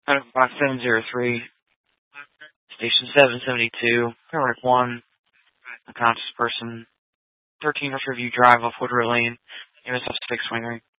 Out of box 703, station 772, Paragraph 1, unconscious person, 13 Riview Drive off Woodrow Lane, MSF 623.